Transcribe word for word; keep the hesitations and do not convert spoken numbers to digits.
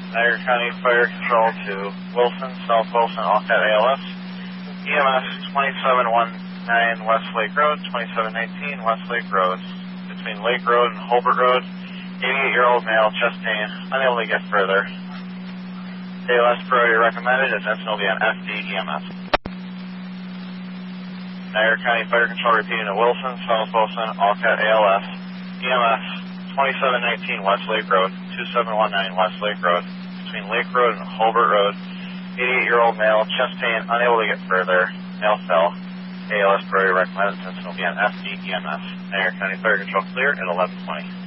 Niagara County Fire Control to Wilson, South Wilson, Allcat A L S. E M S twenty-seven nineteen West Lake Road, twenty-seven nineteen West Lake Road. Between Lake Road and Holbert Road, eighty-eight-year-old male, chest pain, unable to get further. A L S priority recommended. Attention will be on F D E M S. Niagara County Fire Control repeating to Wilson, South Wilson, Allcat A L S. E M S twenty-seven nineteen West Lake Road, twenty-seven nineteen West Lake Road. Between Lake Road and Holbert Road, eighty-eight-year-old male, chest pain, unable to get further. Male fell. A L S priority recommended. Attention will be on F D E M S. Niagara County Fire Control clear at eleven twenty.